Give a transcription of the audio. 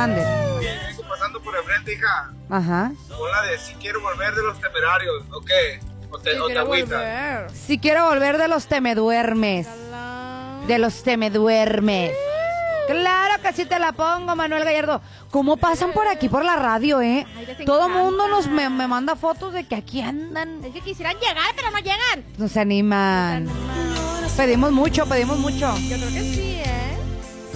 Mande. Vengo pasando por el frente, hija. Ajá. Con la de si quiero volver de los temerarios, ¿o qué? ¿O te agüitas? Si quiero volver de los temeduermes. De los temeduermes. Claro que sí te la pongo, Manuel Gallardo. ¿Cómo pasan por aquí por la radio, eh? Ay, Todo mundo me manda fotos de que aquí andan. Es que quisieran llegar, pero no llegan. No se animan. Pedimos mucho. Yo creo que sí,